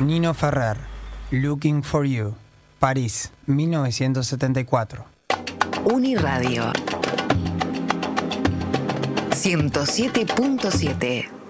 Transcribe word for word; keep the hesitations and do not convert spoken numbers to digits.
Nino Ferrer, Looking for You, París, mil novecientos setenta y cuatro. Uniradio ciento siete punto siete.